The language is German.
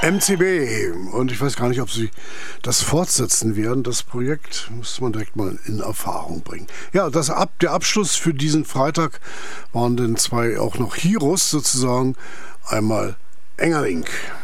MCB. Und ich weiß gar nicht, ob Sie das fortsetzen werden. Das Projekt müsste man direkt mal in Erfahrung bringen. Ja, der Abschluss für diesen Freitag waren dann zwei auch noch Heroes sozusagen. Einmal Engerling.